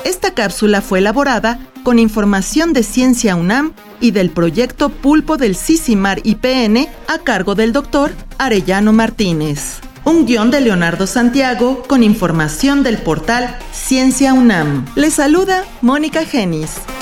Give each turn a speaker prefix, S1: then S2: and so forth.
S1: Esta cápsula fue elaborada con información de Ciencia UNAM y del proyecto Pulpo del CICIMAR IPN a cargo del Dr. Arellano Martínez. Un guión de Leonardo Santiago con información del portal Ciencia UNAM. Les saluda Mónica Genis.